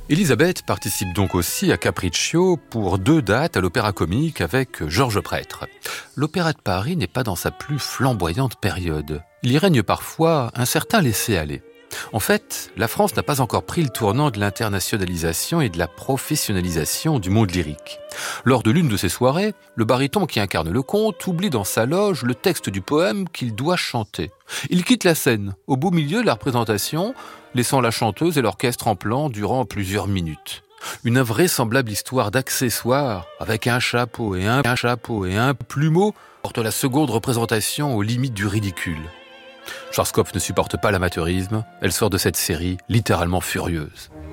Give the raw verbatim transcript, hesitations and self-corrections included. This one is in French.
Elisabeth participe donc aussi à Capriccio pour deux dates à l'Opéra-Comique avec Georges Prêtre. L'Opéra de Paris n'est pas dans sa plus flamboyante période. Il y règne parfois un certain laisser-aller. En fait, la France n'a pas encore pris le tournant de l'internationalisation et de la professionnalisation du monde lyrique. Lors de l'une de ces soirées, le baryton qui incarne le comte oublie dans sa loge le texte du poème qu'il doit chanter. Il quitte la scène, au beau milieu de la représentation, laissant la chanteuse et l'orchestre en plan durant plusieurs minutes. Une invraisemblable histoire d'accessoires, avec un chapeau et un, un chapeau et un plumeau, porte la seconde représentation aux limites du ridicule. Schwarzkopf ne supporte pas l'amateurisme, elle sort de cette série littéralement furieuse.